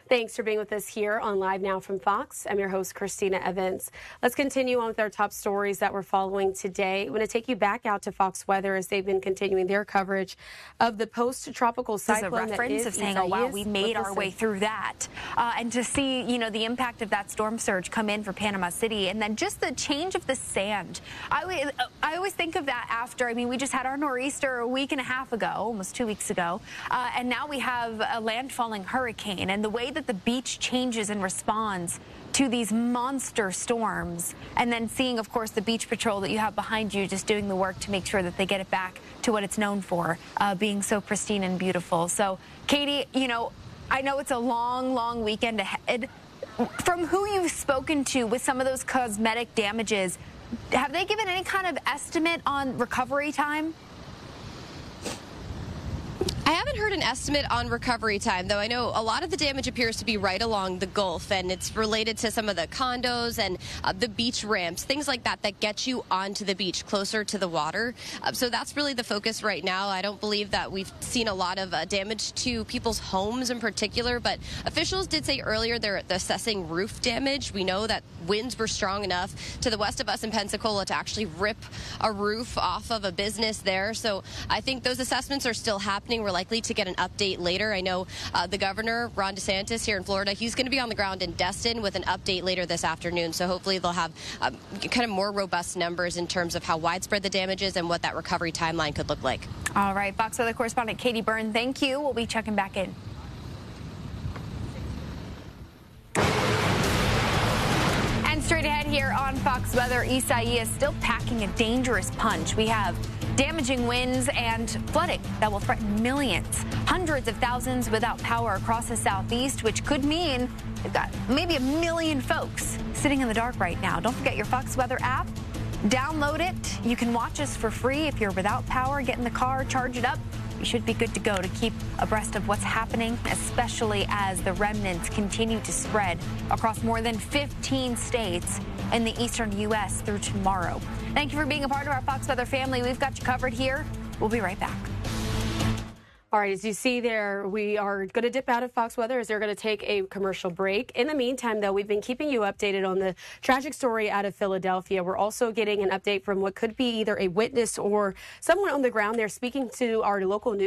Thanks for being with us here on Live Now from Fox. I'm your host, Christina Evans. Let's continue on with our top stories that we're following today. I'm going to take you back out to Fox Weather as they've been continuing their coverage of the post-tropical cyclone. This is a reference of saying, oh, wow, we made our way through that. And to see, the impact of that storm surge come in for Panama City, and then just the change of the sand. I always think of that after, we just had our nor'easter a week and a half ago, almost 2 weeks ago, and now we have a landfalling hurricane, and the way that the beach changes and responds to these monster storms, and then seeing, of course, the beach patrol that you have behind you just doing the work to make sure that they get it back to what it's known for, being so pristine and beautiful. So, Katie, I know it's a long weekend ahead. From who you've spoken to with some of those cosmetic damages, have they given any kind of estimate on recovery time? I haven't heard an estimate on recovery time, though I know a lot of the damage appears to be right along the Gulf, and it's related to some of the condos and the beach ramps, things like that that get you onto the beach, closer to the water. So that's really the focus right now. I don't believe that we've seen a lot of damage to people's homes in particular, but officials did say earlier they're assessing roof damage. We know that winds were strong enough to the west of us in Pensacola to actually rip a roof off of a business there. So I think those assessments are still happening. We're likely to get an update later. I know the governor, Ron DeSantis, here in Florida, he's going to be on the ground in Destin with an update later this afternoon. So hopefully they'll have kind of more robust numbers in terms of how widespread the damage is and what that recovery timeline could look like. All right, Fox Weather correspondent Katie Byrne, thank you. We'll be checking back in. And straight ahead here on Fox Weather, Isaias still packing a dangerous punch. We have damaging winds and flooding that will threaten millions. Hundreds of thousands without power across the southeast, which could mean we've got maybe 1 million folks sitting in the dark right now. Don't forget your Fox Weather app. Download it. You can watch us for free if you're without power. Get in the car, charge it up. You should be good to go to keep abreast of what's happening, especially as the remnants continue to spread across more than 15 states in the eastern U.S. through tomorrow. Thank you for being a part of our Fox Weather family. We've got you covered here. We'll be right back. All right, as you see there, we are going to dip out of Fox Weather as they're going to take a commercial break. In the meantime, though, we've been keeping you updated on the tragic story out of Philadelphia. We're also getting an update from what could be either a witness or someone on the ground there speaking to our local news.